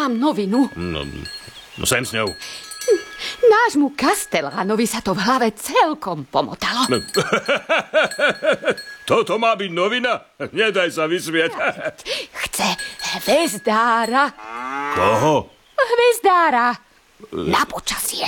mám novinu. No sem s ňou. Nášmu Kastelánovi sa to v hlave celkom pomotalo. Toto má byť novina? Nedaj sa vysmieť. Chce hvezdára. Koho? Hvezdára. Na počasie.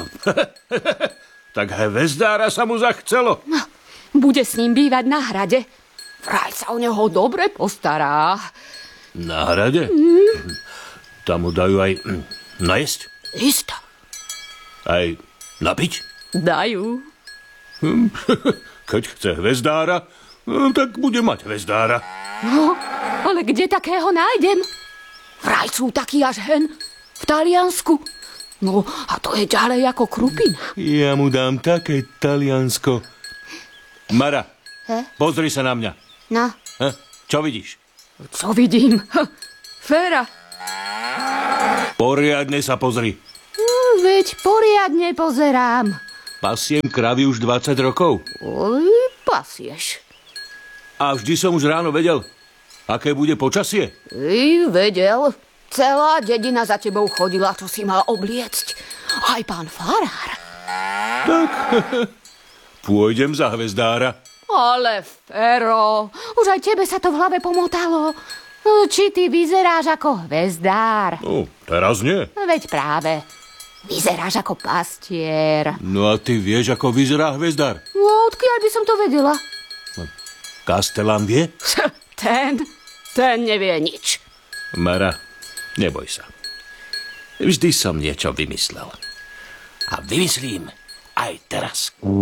Tak hvezdára sa mu zachcelo. No, bude s ním bývať na hrade. Vraj sa o neho dobre postará. Na hrade? Tam mu dajú aj najesť? Isto. Aj napiť? Dajú. Keď chce hvezdára, tak bude mať hvezdára. No, ale kde takého nájdem? Vraj sú takí až hen v Taliansku. No, a to je ďalej ako Krupina. Ja mu dám také Taliansko. Mara, pozri sa na mňa. No. Čo vidíš? Co vidím? Féra. Poriadne sa pozri. Veď poriadne pozerám. Pasiem kravy už 20 rokov. Pasieš. A vždy som už ráno vedel, aké bude počasie. Vedel. Celá dedina za tebou chodila, čo si mal obliecť. Aj pán farár. Tak, pôjdem za hvezdára. Ale Fero, už aj tebe sa to v hlave pomotalo. Či ty vyzeráš ako hvezdár? No, teraz nie. Veď práve. Vyzeráš ako pastier. No a ty vieš, ako vyzerá hvezdár? No, odkiaľ by som to vedela? Kastelán vie? Ten nevie nič. Mara, neboj sa. Vždy som niečo vymyslel. A vymyslím aj teraz.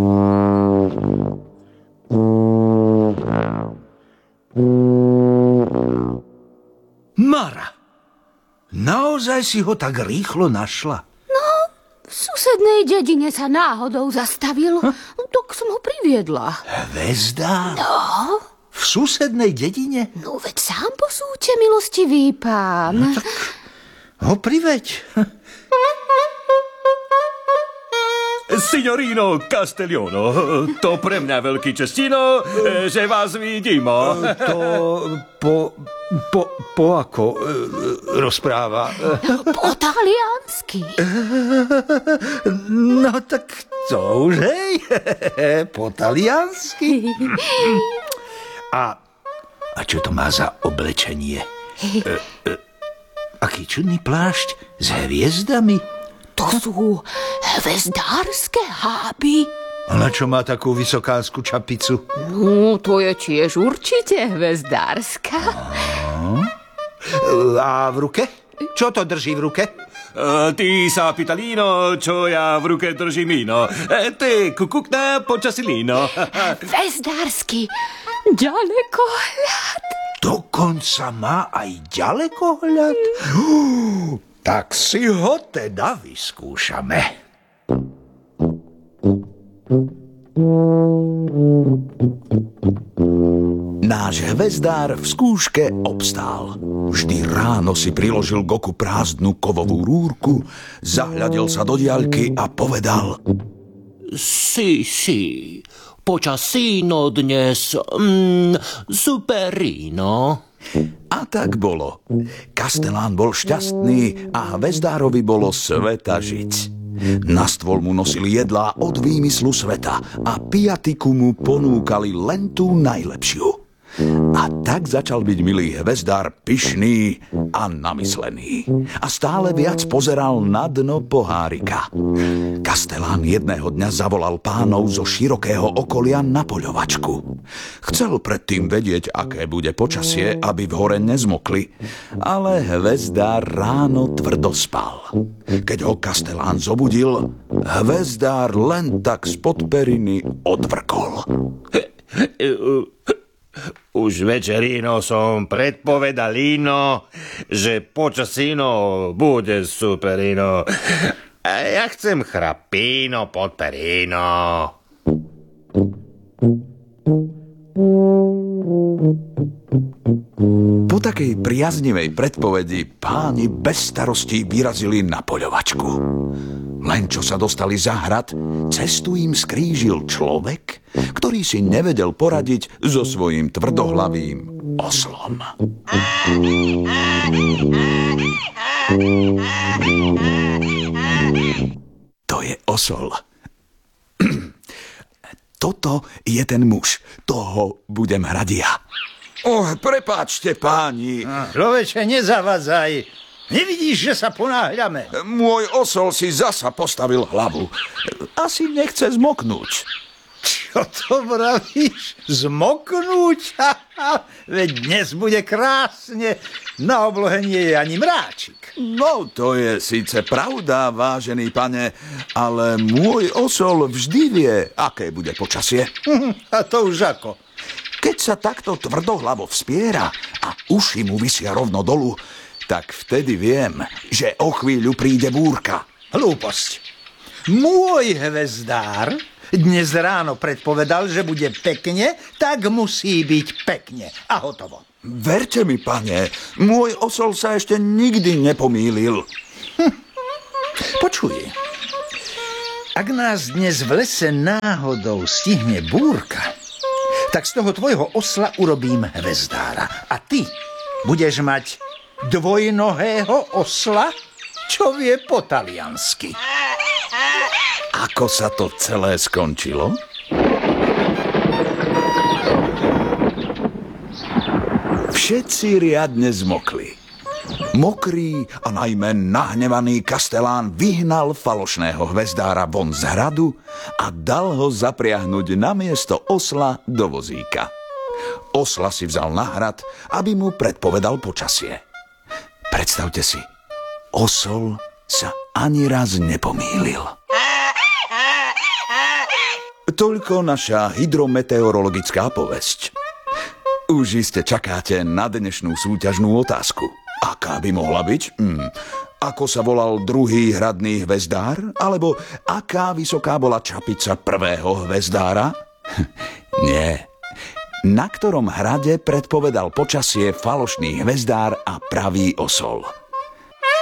Mara, naozaj si ho tak rýchlo našla? V susednej dedine sa náhodou zastavil, tak som ho priviedla. Hvezdár? No? V susednej dedine? No veď sám posúďte, milostivý pán. No tak ho priveď. Signorino Castiglione, to pre mňa veľký čestino, že vás vidím. To po ako rozpráva? Po taliansky. No tak to už, hej? Po taliansky. A čo to má za oblečenie? Aký čudný plášť s hviezdami? To sú hvezdárske háby. A na čo má takú vysokánsku čapicu? No, to je tiež určite hvezdárska. A v ruke? Čo to drží v ruke? Ty sa pitalino, čo ja v ruke držím víno. Ty kukukná počasilino. Hvezdársky ďalekohľad. Dokonca má aj ďalekohľad? Tak si ho teda vyskúšame. Náš hvezdár v skúške obstál. Vždy ráno si priložil k oku prázdnu kovovú rúrku, zahľadil sa do diaľky a povedal: Sí, počasino dnes, superino. A tak bolo. Kastelán bol šťastný a hvezdárovi bolo sveta žiť. Na stôl mu nosili jedlá od výmyslu sveta a piatiku mu ponúkali len tú najlepšiu. A tak začal byť milý hvezdár pyšný a namyslený. A stále viac pozeral na dno pohárika. Kastelán jedného dňa zavolal pánov zo širokého okolia na poľovačku. Chcel predtým vedieť, aké bude počasie, aby v hore nezmokli. Ale hvezdár ráno tvrdo spal. Keď ho Kastelán zobudil, hvezdár len tak spod periny odvrkol. Už večerino som predpovedalino, že počasino bude superino. A ja chcem chrapino pod perino. Po takej priaznivej predpovedi páni bez starostí vyrazili na poľovačku. Len čo sa dostali za hrad, cestu im skrížil človek, ktorý si nevedel poradiť so svojím tvrdohlavým oslom. osol. Toto je ten muž. Toho budem hrať ja. Prepáčte, páni. Človeče, nezavadzaj. Nevidíš, že sa ponáhľame? Môj osol si zasa postavil hlavu. Asi nechce zmoknúť. Čo to vravíš? Zmoknúť? Veď dnes bude krásne. Na oblohe nie je ani mráčik. No, to je síce pravda, vážený pane, ale môj osol vždy vie, aké bude počasie. A to už ako? Keď sa takto tvrdohlavo vspiera a uši mu visia rovno dolu, tak vtedy viem, že o chvíľu príde búrka. Hlúposť. Môj hvezdár dnes ráno predpovedal, že bude pekne, tak musí byť pekne. A hotovo. Verte mi, pane, môj osol sa ešte nikdy nepomýlil. Počuj, ak nás dnes v lese náhodou stihne búrka, tak z toho tvojho osla urobím hvezdára. A ty budeš mať dvojnohého osla, čo vie po taliansky. Ako sa to celé skončilo? Všetci riadne zmokli. Mokrý a najmä nahnevaný kastelán vyhnal falošného hvezdára von z hradu a dal ho zapriahnuť na miesto osla do vozíka. Osla si vzal na hrad, aby mu predpovedal počasie. Predstavte si, osol sa ani raz nepomýlil. Toľko naša hydrometeorologická povesť. Už iste čakáte na dnešnú súťažnú otázku. Aká by mohla byť? Ako sa volal druhý hradný hvezdár? Alebo aká vysoká bola čapica prvého hvezdára? Nie. Na ktorom hrade predpovedal počasie falošný hvezdár a pravý osol?